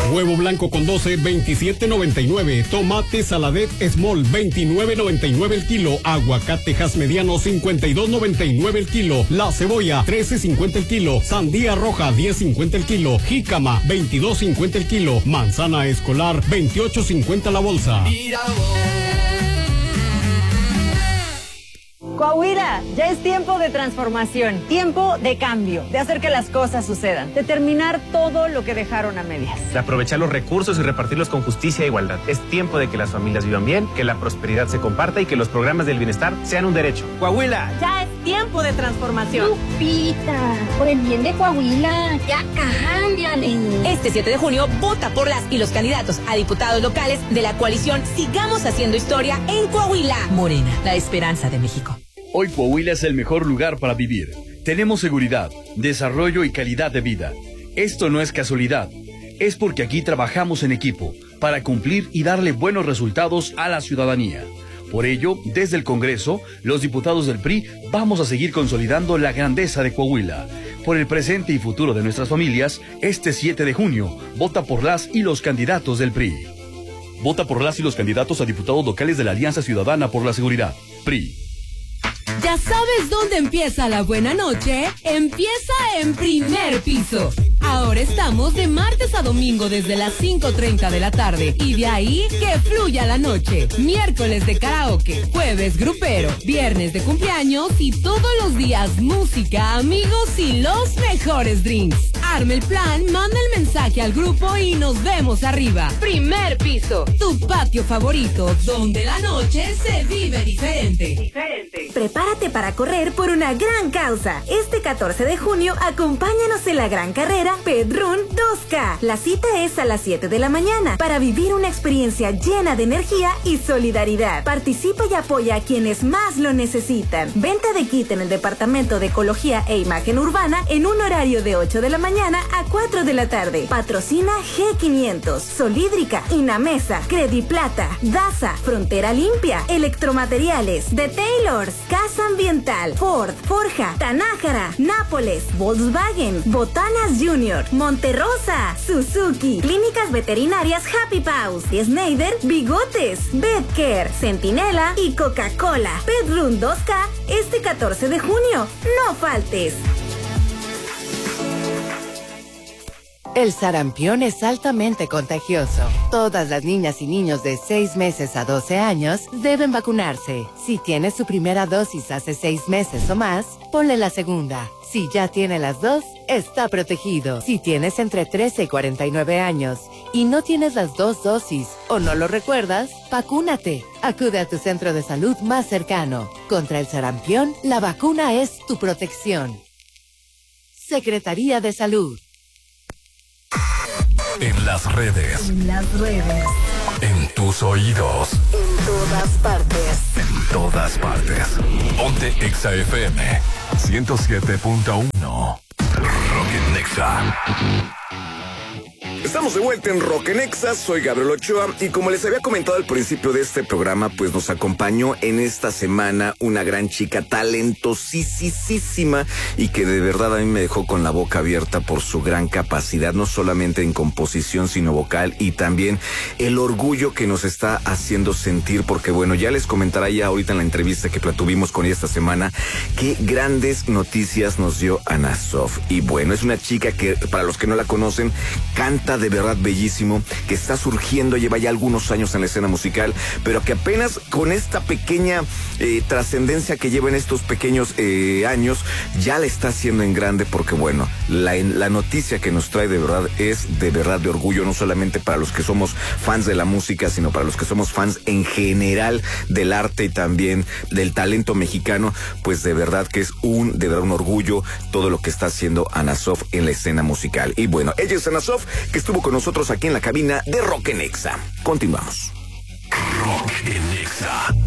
Huevo blanco con 12, 27.99. Tomate Saladet Small, 29.99 el kilo. Aguacatejas mediano, 52.99 el kilo. La cebolla, 13.50 el kilo. Sandía roja, 10.50 el kilo. Jícama, 22.50 el kilo. Manzana escolar, 28.50 la bolsa. Coahuila, ya es tiempo de transformación, tiempo de cambio, de hacer que las cosas sucedan, de terminar todo lo que dejaron a medias. De aprovechar los recursos y repartirlos con justicia e igualdad. Es tiempo de que las familias vivan bien, que la prosperidad se comparta y que los programas del bienestar sean un derecho. Coahuila. Ya es tiempo de transformación. Lupita, por el bien de Coahuila, ya cámbiale. Este 7 de junio, vota por las y los candidatos a diputados locales de la coalición Sigamos Haciendo Historia en Coahuila. Morena, la esperanza de México. Hoy Coahuila es el mejor lugar para vivir. Tenemos seguridad, desarrollo y calidad de vida. Esto no es casualidad. Es porque aquí trabajamos en equipo para cumplir y darle buenos resultados a la ciudadanía. Por ello, desde el Congreso, los diputados del PRI vamos a seguir consolidando la grandeza de Coahuila. Por el presente y futuro de nuestras familias, este 7 de junio, vota por las y los candidatos del PRI. Vota por las y los candidatos a diputados locales de la Alianza Ciudadana por la Seguridad. PRI. ¿Ya sabes dónde empieza la buena noche? Empieza en Primer Piso. Ahora estamos de martes a domingo desde las 5:30 de la tarde y de ahí que fluya la noche. Miércoles de karaoke, jueves grupero, viernes de cumpleaños y todos los días música, amigos y los mejores drinks. Arma el plan, manda el mensaje al grupo y nos vemos arriba. Primer Piso, tu patio favorito, donde la noche se vive diferente. Prepárate para correr por una gran causa. Este 14 de junio, acompáñanos en la gran carrera Pedrún 2K. La cita es a las 7 de la mañana para vivir una experiencia llena de energía y solidaridad. Participa y apoya a quienes más lo necesitan. Venta de kit en el Departamento de Ecología e Imagen Urbana en un horario de 8 de la mañana a 4 de la tarde. Patrocina G500, Solídrica, Inamesa, Crediplata, DASA, Frontera Limpia, Electromateriales, The Taylors, Casa Ambiental, Ford, Forja, Tanájara, Nápoles, Volkswagen, Botanas Junior, Monterrosa, Suzuki, Clínicas Veterinarias Happy Paws, Schneider, Bigotes, Betcare, Centinela y Coca-Cola. Pedrún 2K este 14 de junio. No faltes. El sarampión es altamente contagioso. Todas las niñas y niños de 6 meses a 12 años deben vacunarse. Si tiene su primera dosis hace 6 meses o más, ponle la segunda. Si ya tiene las 2, está protegido. Si tienes entre 13 y 49 años y no tienes las 2 dosis o no lo recuerdas, vacúnate. Acude a tu centro de salud más cercano. Contra el sarampión, la vacuna es tu protección. Secretaría de Salud. En las redes. En tus oídos. En todas partes. En todas partes. Ponte Exa FM 107.1. Rock en Nexa. Estamos de vuelta en Rock en Exa, soy Gabriel Ochoa y como les había comentado al principio de este programa, pues nos acompañó en esta semana una gran chica talentosísima y que de verdad a mí me dejó con la boca abierta por su gran capacidad, no solamente en composición sino vocal y también el orgullo que nos está haciendo sentir, porque bueno, ya les comentará ya ahorita en la entrevista que tuvimos con ella esta semana, qué grandes noticias nos dio Ana Sof. Y bueno, es una chica que para los que no la conocen, canta de verdad bellísimo, que está surgiendo, lleva ya algunos años en la escena musical, pero que apenas con esta pequeña trascendencia que lleva en estos pequeños años, ya la está haciendo en grande, porque bueno, la noticia que nos trae de verdad es de verdad de orgullo, no solamente para los que somos fans de la música, sino para los que somos fans en general del arte y también del talento mexicano, pues de verdad que es un orgullo todo lo que está haciendo Ana Sof en la escena musical. Y bueno, ella es Ana Sof, que estuvo con nosotros aquí en la cabina de Rock en Exa. Continuamos. Rock en Exa.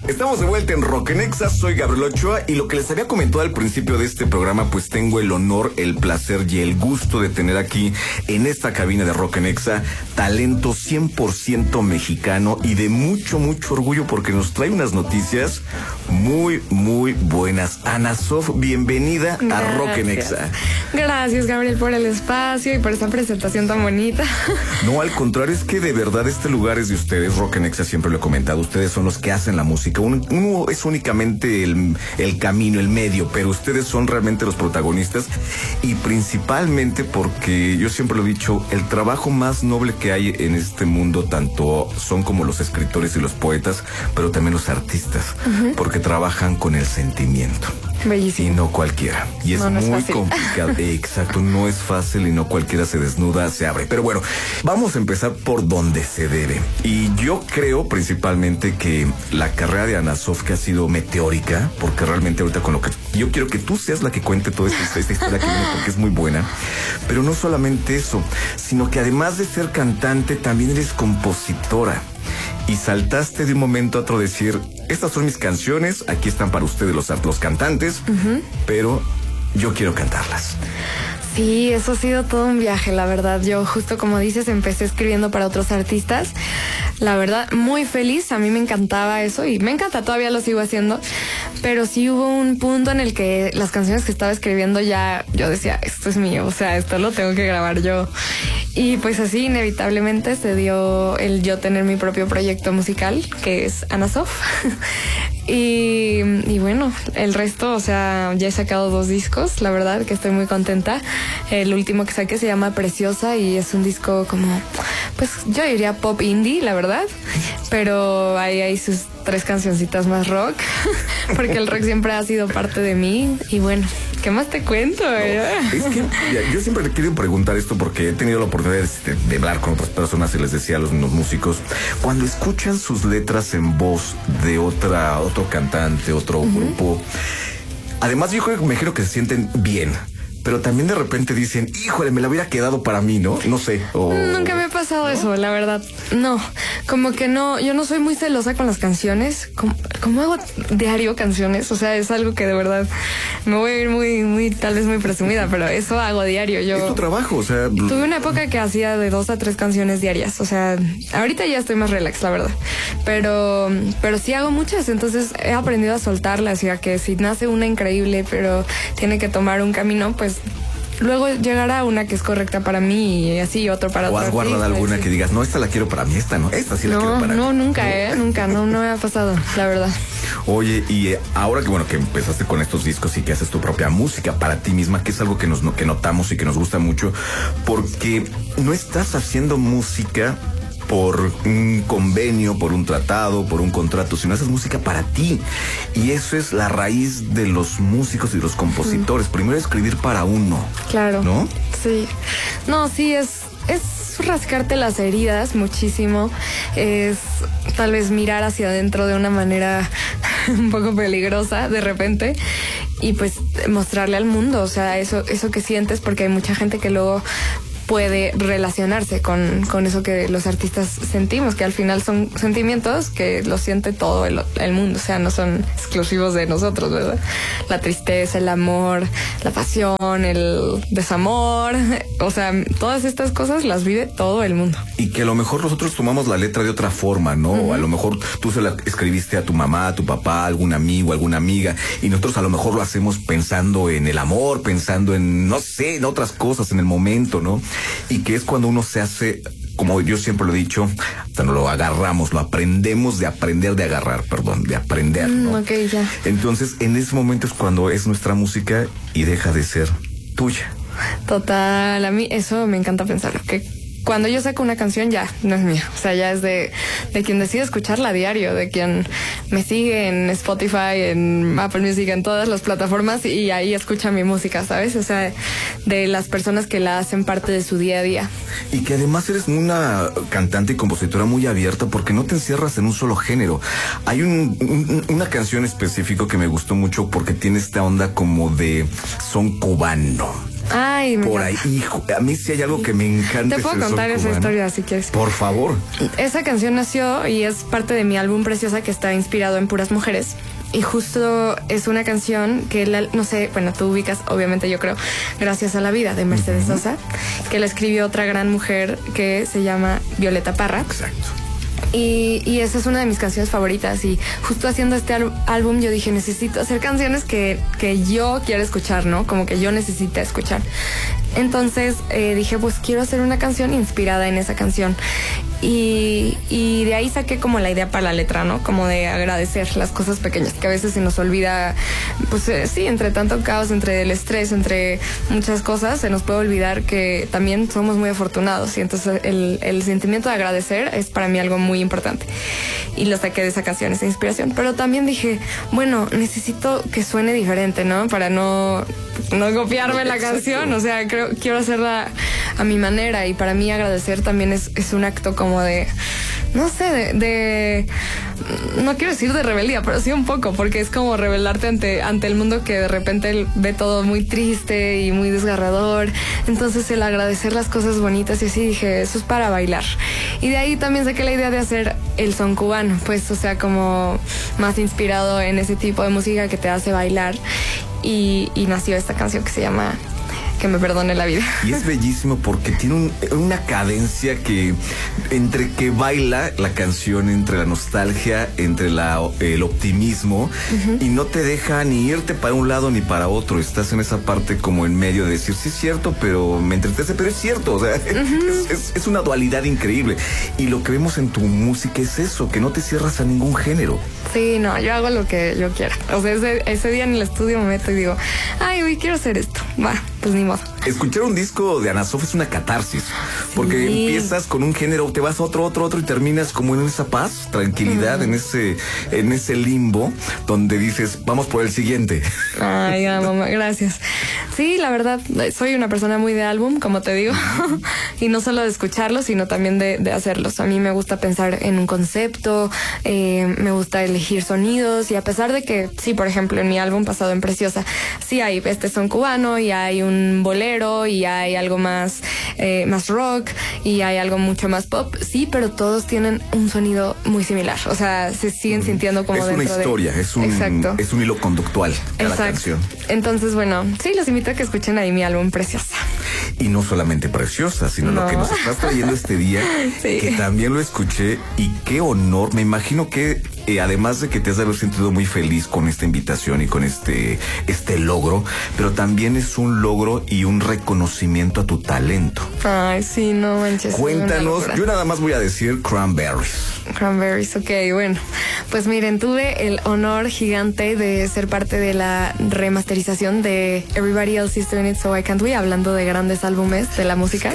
Estamos de vuelta en Rock Nexa, soy Gabriel Ochoa y lo que les había comentado al principio de este programa, pues tengo el honor, el placer y el gusto de tener aquí en esta cabina de Rock Nexa talento 100% mexicano y de mucho, mucho orgullo porque nos trae unas noticias muy, muy buenas. Ana Sof, bienvenida a Rock Nexa. Gracias, Gabriel, por el espacio y por esta presentación tan bonita. No, al contrario, es que de verdad este lugar es de ustedes. Rock Nexa, siempre lo he comentado, ustedes son los que hacen la música. Uno es únicamente el camino, el medio, pero ustedes son realmente los protagonistas y principalmente porque yo siempre lo he dicho, el trabajo más noble que hay en este mundo tanto son como los escritores y los poetas, pero también los artistas, porque trabajan con el sentimiento. Bellísimo. Y no cualquiera. Y es muy complicado. Exacto, no es fácil y no cualquiera se desnuda, se abre. Pero bueno, vamos a empezar por donde se debe. Y yo creo principalmente que la carrera de Ana Sof que ha sido meteórica, porque realmente ahorita con lo que yo quiero que tú seas la que cuente toda esta historia que viene porque es muy buena. Pero no solamente eso, sino que además de ser cantante, también eres compositora. Y saltaste de un momento a otro decir, estas son mis canciones, aquí están para ustedes los cantantes, pero yo quiero cantarlas. Sí, eso ha sido todo un viaje, la verdad. Yo justo como dices, empecé escribiendo para otros artistas. La verdad, muy feliz. A mí me encantaba eso y me encanta, todavía lo sigo haciendo. Pero sí hubo un punto en el que las canciones que estaba escribiendo ya, yo decía, esto es mío, o sea, esto lo tengo que grabar yo. Y pues así inevitablemente se dio el yo tener mi propio proyecto musical, que es Ana Sof. Y bueno, el resto, o sea, ya he sacado 2 discos, la verdad que estoy muy contenta. El último que saqué se llama Preciosa y es un disco como, pues yo diría pop indie, la verdad, pero ahí hay sus 3 cancioncitas más rock, porque el rock siempre ha sido parte de mí. Y bueno, ¿qué más te cuento? No, es que yo siempre le quiero preguntar esto porque he tenido la oportunidad de hablar con otras personas y les decía a los músicos, cuando escuchan sus letras en voz de otro cantante, otro grupo, además yo creo que me imagino que se sienten bien, pero también de repente dicen, híjole, me la hubiera quedado para mí, ¿no? No sé. Nunca me ha pasado eso, la verdad. No, como que no, yo no soy muy celosa con las canciones. Como hago diario canciones, o sea, es algo que de verdad me voy a ir muy, tal vez muy presumida, pero eso hago diario. Es tu trabajo, o sea. Tuve una época que hacía de 2 a 3 canciones diarias, o sea, ahorita ya estoy más relax, la verdad. Pero sí hago muchas, entonces he aprendido a soltarlas y a que si nace una increíble, pero tiene que tomar un camino, pues luego llegará una que es correcta para mí y así otro para otro. ¿O has guardado alguna que digas, no, esta la quiero para mí, esta no, esta sí la quiero para mí? No, nunca, nunca, no me ha pasado, la verdad. Oye, y ahora que empezaste con estos discos y que haces tu propia música para ti misma, que es algo que notamos y que nos gusta mucho, porque no estás haciendo música por un convenio, por un tratado, por un contrato, sino haces música para ti. Y eso es la raíz de los músicos y los compositores. Primero escribir para uno. Claro. ¿No? Sí. No, sí, es rascarte las heridas muchísimo. Es tal vez mirar hacia adentro de una manera un poco peligrosa de repente. Y pues mostrarle al mundo, o sea, eso que sientes, porque hay mucha gente que luego puede relacionarse con eso que los artistas sentimos, que al final son sentimientos que los siente todo el mundo, o sea, no son exclusivos de nosotros, ¿verdad? La tristeza, el amor, la pasión, el desamor, o sea, todas estas cosas las vive todo el mundo. Y que a lo mejor nosotros tomamos la letra de otra forma, ¿no? O a lo mejor tú se la escribiste a tu mamá, a tu papá, a algún amigo, a alguna amiga, y nosotros a lo mejor lo hacemos pensando en el amor, pensando en, no sé, en otras cosas, en el momento, ¿no? Y que es cuando uno se hace, como yo siempre lo he dicho, hasta no lo agarramos, lo aprendemos de aprender, de agarrar, perdón, de aprender, ¿no? Okay, ya. Entonces, en ese momento es cuando es nuestra música y deja de ser tuya. Total, a mí eso me encanta pensarlo, que cuando yo saco una canción ya no es mía, o sea, ya es de quien decide escucharla a diario, de quien me sigue en Spotify, en Apple Music, en todas las plataformas y ahí escucha mi música, ¿sabes? O sea, de las personas que la hacen parte de su día a día. Y que además eres una cantante y compositora muy abierta porque no te encierras en un solo género. Hay una canción específica que me gustó mucho porque tiene esta onda como de son cubano. Ay, por ahí. Hijo, a mí sí hay algo que me encanta. Te puedo contar esa historia si quieres. Por favor. Esa canción nació y es parte de mi álbum Preciosa, que está inspirado en puras mujeres. Y justo es una canción que, no sé, bueno, tú ubicas, obviamente yo creo, Gracias a la vida, de Mercedes Sosa, que la escribió otra gran mujer que se llama Violeta Parra. Exacto. Y esa es una de mis canciones favoritas. Y justo haciendo este álbum yo dije, necesito hacer canciones que yo quiero escuchar, ¿no? Como que yo necesito escuchar. Entonces dije, pues quiero hacer una canción inspirada en esa canción. Y de ahí saqué como la idea para la letra, ¿no? Como de agradecer las cosas pequeñas, que a veces se nos olvida, pues sí, entre tanto caos, entre el estrés, entre muchas cosas, se nos puede olvidar que también somos muy afortunados. Y entonces el sentimiento de agradecer es para mí algo muy importante. Y lo saqué de esa canción, esa inspiración. Pero también dije, bueno, necesito que suene diferente, ¿no? Para no copiarme la canción. O sea, quiero hacerla a mi manera. Y para mí agradecer también es un acto como de, no sé, de no quiero decir de rebeldía, pero sí un poco, porque es como rebelarte ante el mundo que de repente ve todo muy triste y muy desgarrador. Entonces el agradecer las cosas bonitas y así dije, eso es para bailar. Y de ahí también saqué la idea de hacer el son cubano, pues, o sea, como más inspirado en ese tipo de música que te hace bailar. Y nació esta canción que se llama Que me perdone la vida. Y es bellísimo porque tiene una cadencia que entre que baila la canción, entre la nostalgia, entre el optimismo, y no te deja ni irte para un lado ni para otro. Estás en esa parte como en medio de decir, sí es cierto, pero me entristece, pero es cierto. O sea, es una dualidad increíble. Y lo que vemos en tu música es eso, que no te cierras a ningún género. Sí, no, yo hago lo que yo quiera. O sea, ese día en el estudio me meto y digo, ay, hoy quiero hacer esto. Va, pues ni modo. Escuchar un disco de Ana Sof es una catarsis, porque empiezas con un género, te vas a otro y terminas como en esa paz, tranquilidad, en ese limbo donde dices, vamos por el siguiente. Ay, mamá, gracias. Sí, la verdad, soy una persona muy de álbum, como te digo, y no solo de escucharlos, sino también de hacerlos. A mí me gusta pensar en un concepto, me gusta elegir sonidos, y a pesar de que, sí, por ejemplo, en mi álbum pasado en Preciosa, sí hay este son cubano, y hay un bolero, y hay algo más rock, y hay algo mucho más pop, sí, pero todos tienen un sonido muy similar. O sea, se siguen sintiendo como dentro de... Es una historia, es un hilo conductual cada canción. Entonces, bueno, sí, los invito a que escuchen ahí mi álbum Preciosa. Y no solamente Preciosa, sino lo que nos estás trayendo este día, sí, que también lo escuché, y qué honor. Me imagino que además de que te has de haber sentido muy feliz con esta invitación y con este logro, pero también es un logro y un reconocimiento a tu talento. Ay, sí, no manches. Cuéntanos, yo nada más voy a decir Cranberries, ok, bueno. Pues miren, tuve el honor gigante de ser parte de la remasterización de Everybody Else Is Doing It So I Can't We, hablando de grandes álbumes de la música.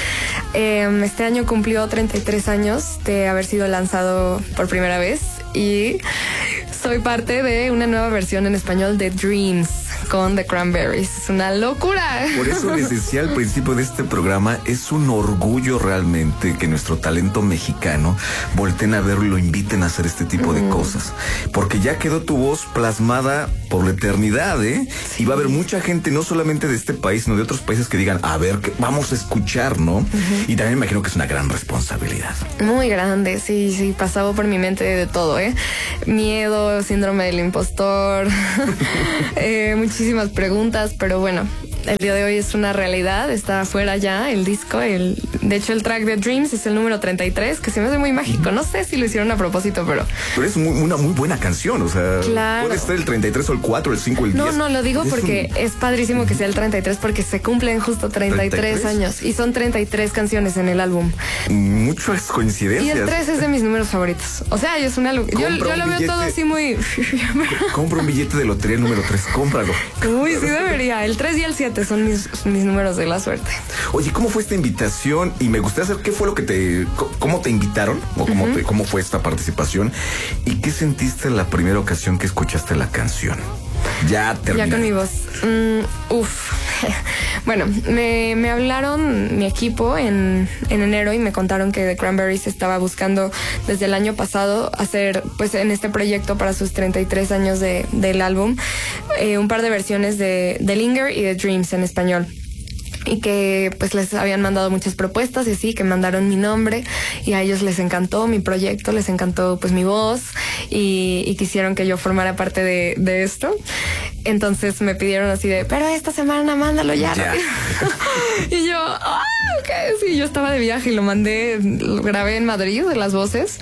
Este año cumplió 33 años de haber sido lanzado por primera vez, y soy parte de una nueva versión en español de Dreams con The Cranberries. Es una locura. Por eso les decía al principio de este programa, es un orgullo realmente que nuestro talento mexicano volteen a verlo y lo inviten a hacer este tipo de cosas. Porque ya quedó tu voz plasmada por la eternidad, ¿eh? Sí. Y va a haber mucha gente, no solamente de este país, sino de otros países, que digan, a ver, vamos a escuchar, ¿no? Y también me imagino que es una gran responsabilidad. Muy grande, sí, pasaba por mi mente de todo, ¿eh? Miedo, síndrome del impostor, muchísimas preguntas, pero bueno, el día de hoy es una realidad, está afuera ya el disco, de hecho el track de Dreams es el número 33, que se me hace muy mágico, no sé si lo hicieron a propósito, pero es una muy buena canción, o sea, claro, puede estar el 33 o el 4, el 5 o el 10. No, lo digo porque es padrísimo que sea el 33, porque se cumplen justo 33 años, y son 33 canciones en el álbum. Muchas coincidencias. Y el 3 es de mis números favoritos, o sea, es una yo lo veo todo así muy... Compra un billete de lotería el número 3, cómpralo. Uy, sí debería, el 3 y el 7 son mis números de la suerte. Oye, ¿cómo fue esta invitación? Y me gustaría saber qué fue lo que cómo te invitaron, o cómo fue esta participación, y qué sentiste la primera ocasión que escuchaste la canción. Ya terminé. Ya con mi voz. Bueno, me hablaron mi equipo en enero y me contaron que The Cranberries estaba buscando desde el año pasado hacer, pues, en este proyecto para sus 33 años del álbum, un par de versiones de Linger y de Dreams en español. y que pues les habían mandado muchas propuestas y así, que mandaron mi nombre y a ellos les encantó mi proyecto, les encantó pues mi voz y quisieron que yo formara parte de esto. Entonces me pidieron así de, pero esta semana mándalo ya. Y yo, ok, sí, yo estaba de viaje y lo mandé, lo grabé en Madrid, de las voces,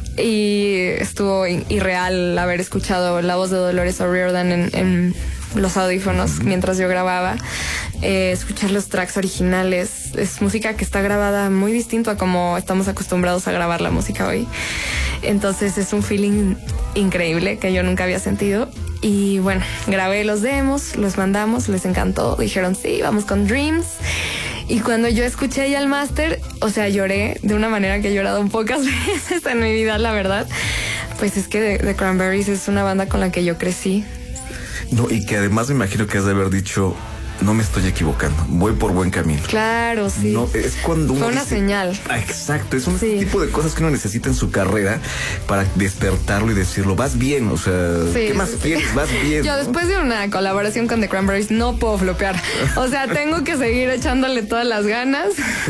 y estuvo irreal haber escuchado la voz de Dolores O'Riordan en los audífonos mientras yo grababa. Escuchar los tracks originales, es música que está grabada muy distinto a como estamos acostumbrados a grabar la música hoy. Entonces es un feeling increíble que yo nunca había sentido. Y bueno, grabé los demos, los mandamos, les encantó, dijeron sí, vamos con Dreams. Y cuando yo escuché ya el máster, o sea, lloré de una manera que he llorado pocas veces en mi vida, la verdad. Pues es que The Cranberries es una banda con la que yo crecí. No, y que además me imagino que has de haber dicho, no me estoy equivocando, voy por buen camino. Claro, sí. No, es cuando uno fue una señal. Exacto, es un tipo de cosas que uno necesita en su carrera para despertarlo y decirlo, vas bien, o sea, ¿qué más quieres? Vas bien. Yo después de una colaboración con The Cranberries no puedo flopear. O sea, tengo que seguir echándole todas las ganas.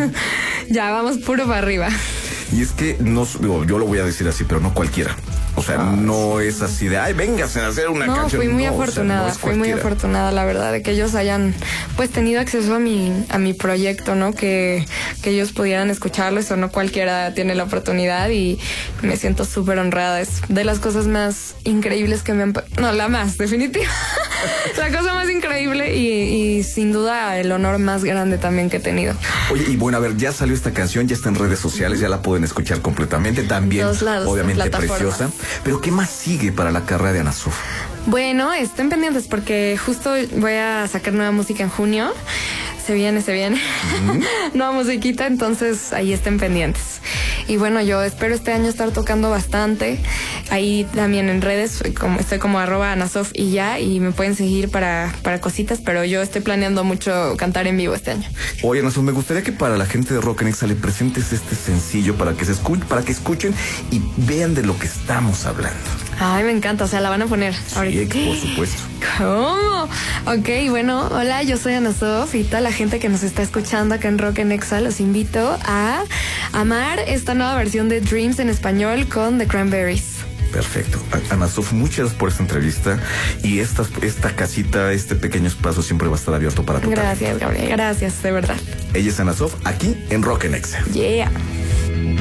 Ya, vamos puro para arriba. Y es que, no, digo, yo lo voy a decir así, pero no cualquiera. O sea, no es así de, ay, véngase a hacer una canción. No, fui muy afortunada, o sea, no fui muy afortunada, la verdad, de que ellos hayan, pues, tenido acceso a mi proyecto, ¿no? Que ellos pudieran escucharlo, eso no cualquiera tiene la oportunidad y me siento súper honrada. Es de las cosas más increíbles que me han... No, la más, definitiva. La cosa más increíble y sin duda el honor más grande también que he tenido. Oye, y bueno, a ver, ya salió esta canción, ya está en redes sociales, ya la pueden escuchar completamente, también, todos lados, obviamente preciosa. Pero ¿qué más sigue para la carrera de Ana Sof? Bueno, estén pendientes porque justo voy a sacar nueva música en junio. Se viene. Nueva musiquita, entonces ahí estén pendientes. Y bueno, yo espero este año estar tocando bastante. Ahí también en redes, estoy como @Anasof y ya, y me pueden seguir para cositas, pero yo estoy planeando mucho cantar en vivo este año. Oye, Ana Sof, me gustaría que para la gente de Rock Nexa le presentes este sencillo para que escuchen y vean de lo que estamos hablando. Ay, me encanta, o sea, la van a poner ahorita. Sí, por supuesto. ¿Cómo? Ok, bueno, hola, yo soy Ana Sof y toda la gente que nos está escuchando acá en Rock Nexa, los invito a amar esta nueva versión de Dreams en español con The Cranberries. Perfecto. Ana Sof, muchas gracias por esta entrevista y esta casita, este pequeño espacio siempre va a estar abierto para tu Gracias, Gabriel. Gracias, de verdad. Ella es Ana Sof, aquí en Rock Nexa. Yeah.